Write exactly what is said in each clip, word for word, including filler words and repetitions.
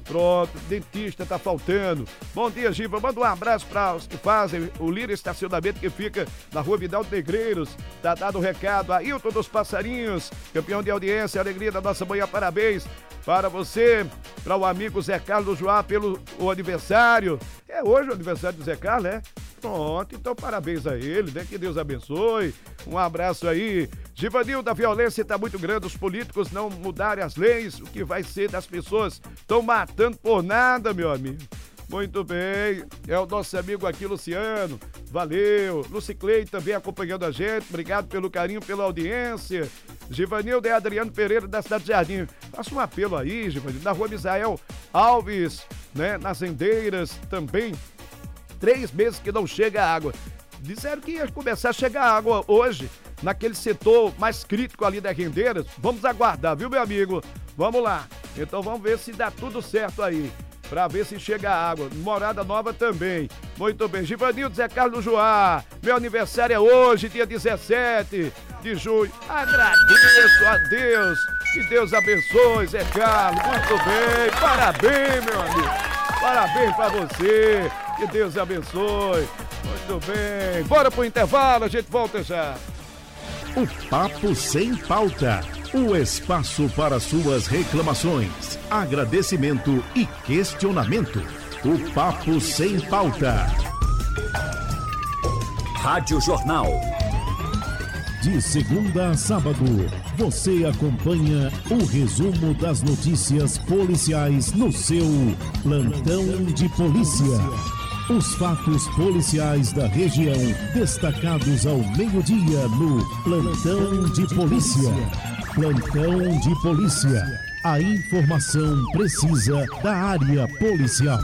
Pronto, dentista tá faltando. Bom dia, Giva. Manda um abraço para os que fazem o Lira Estacionamento, que fica na rua Vidal Negreiros. Tá dado o recado. Ailton dos Passarinhos, campeão de audiência, alegria da nossa manhã. Parabéns para você, para o amigo Zé Carlos Joá pelo o aniversário. É hoje o aniversário do Zé Carlos, né? Pronto, então parabéns a ele, né? Que Deus abençoe. Um abraço aí. Givanildo, a violência está muito grande, os políticos não mudarem as leis, o que vai ser das pessoas? Estão matando por nada, meu amigo. Muito bem, é o nosso amigo aqui, Luciano, valeu. Luciclei também acompanhando a gente, obrigado pelo carinho, pela audiência. Givanildo é Adriano Pereira, da cidade de Jardim. Faça um apelo aí, Givanildo, na rua Misael Alves, né, nas Rendeiras também. Três meses que não chega água. Disseram que ia começar a chegar água hoje, naquele setor mais crítico ali das Rendeiras. Vamos aguardar, viu, meu amigo? Vamos lá. Então vamos ver se dá tudo certo aí, pra ver se chega água. Morada Nova também. Muito bem. Givanildo, Zé Carlos Joá. Meu aniversário é hoje, dia dezessete de junho. Agradeço a Deus. Que Deus abençoe, Zé Carlos. Muito bem. Parabéns, meu amigo. Parabéns pra você. Que Deus abençoe. Muito bem. Bora pro intervalo, a gente volta já. O Papo Sem Pauta. O espaço para suas reclamações, agradecimento e questionamento. O Papo Sem Pauta. Rádio Jornal. De segunda a sábado, você acompanha o resumo das notícias policiais no seu Plantão de Polícia. Os fatos policiais da região, destacados ao meio-dia no Plantão de Polícia. Plantão de Polícia. A informação precisa da área policial.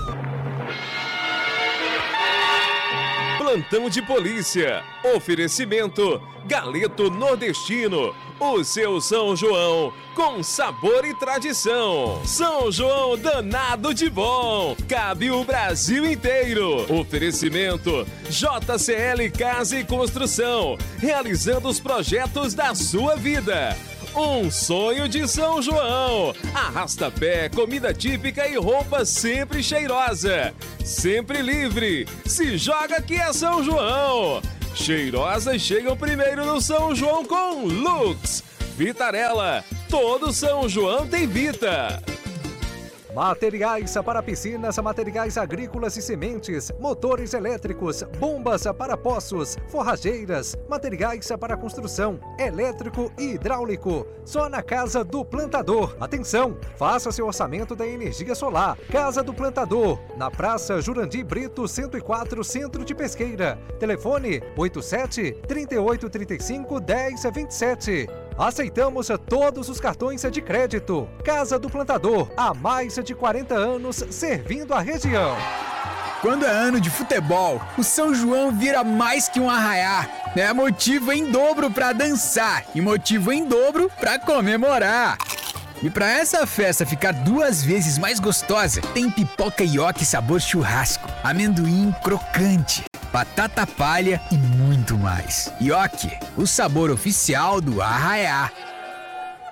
Plantão de Polícia. Oferecimento Galeto Nordestino. O seu São João com sabor e tradição. São João danado de bom. Cabe o Brasil inteiro. Oferecimento J C L Casa e Construção. Realizando os projetos da sua vida. Um sonho de São João. Arrasta-pé, comida típica e roupa sempre cheirosa. Sempre livre. Se joga que é São João. Cheirosas chegam primeiro no São João com Lux. Vitarella. Todo São João tem Vita. Materiais para piscinas, materiais agrícolas e sementes, motores elétricos, bombas para poços, forrageiras, materiais para construção, elétrico e hidráulico. Só na Casa do Plantador. Atenção, faça seu orçamento da energia solar. Casa do Plantador, na Praça Jurandir Brito, cento e quatro, Centro de Pesqueira. Telefone oito sete, três oito três cinco, um zero dois sete. Aceitamos todos os cartões de crédito. Casa do Plantador, há mais de quarenta anos servindo a região. Quando é ano de futebol, o São João vira mais que um arraiá. É motivo em dobro para dançar e motivo em dobro para comemorar. E para essa festa ficar duas vezes mais gostosa, tem pipoca ioki sabor churrasco, amendoim crocante, batata palha e muito mais. Ioki, o sabor oficial do arraiá.